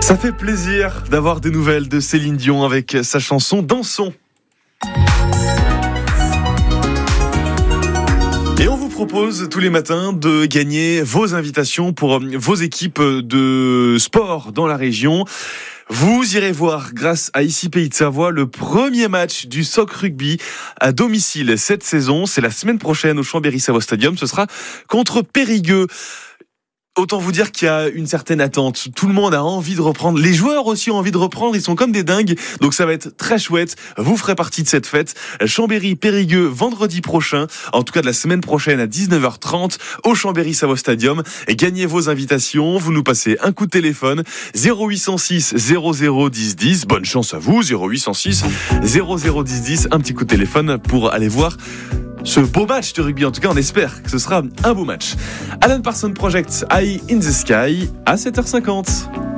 Ça fait plaisir d'avoir des nouvelles de Céline Dion avec sa chanson Dansons. Et on vous propose tous les matins de gagner vos invitations pour vos équipes de sport dans la région. Vous irez voir, grâce à Ici Pays de Savoie, le premier match du SOC Rugby à domicile cette saison. C'est la semaine prochaine au Chambéry-Savoie Stadium. Ce sera contre Périgueux. Autant vous dire qu'il y a une certaine attente. Tout le monde a envie de reprendre. Les joueurs aussi ont envie de reprendre. Ils sont comme des dingues. Donc ça va être très chouette. Vous ferez partie de cette fête. Chambéry-Périgueux vendredi prochain. En tout cas de la semaine prochaine à 19h30 au Chambéry-Savoie Stadium. Et gagnez vos invitations. Vous nous passez un coup de téléphone. 0806 00 10 10. Bonne chance à vous. 0806 00 10 10. Un petit coup de téléphone pour aller voir ce beau match de rugby. En tout cas, on espère que ce sera un beau match. Alan Parsons Project, Eye in the Sky, à 7h50.